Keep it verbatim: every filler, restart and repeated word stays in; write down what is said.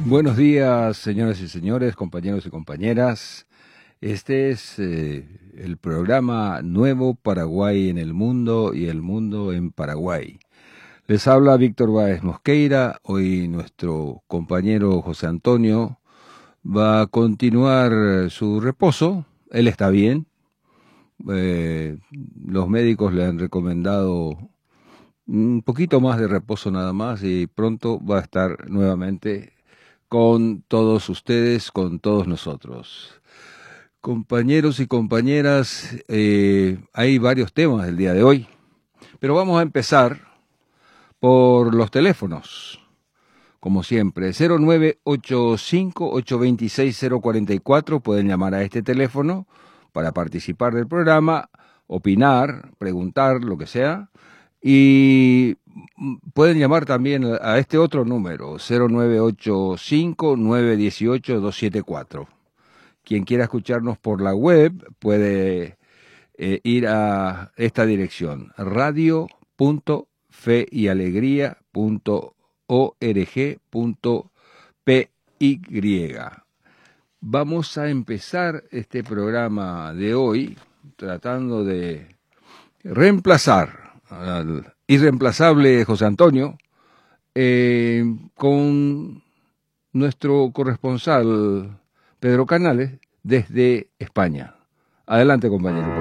Buenos días, señoras y señores, compañeros y compañeras. Este es eh, el programa Nuevo Paraguay en el Mundo y el Mundo en Paraguay. Les habla Víctor Báez Mosqueira. Hoy nuestro compañero José Antonio va a continuar su reposo. Él está bien. Eh, los médicos le han recomendado un poquito más de reposo nada más y pronto va a estar nuevamente con todos ustedes, con todos nosotros. Compañeros y compañeras, eh, hay varios temas el día de hoy, pero vamos a empezar por los teléfonos, como siempre. cero nueve ocho cinco, ocho dos seis, cero cuatro cuatro, pueden llamar a este teléfono para participar del programa, opinar, preguntar, lo que sea, y pueden llamar también a este otro número, cero nueve ocho cinco, nueve uno ocho, dos siete cuatro. Quien quiera escucharnos por la web puede eh, ir a esta dirección, radio punto fe y alegría punto org punto p y. Vamos a empezar este programa de hoy tratando de reemplazar al irreemplazable José Antonio eh, con nuestro corresponsal Pedro Canales desde España. Adelante, compañero.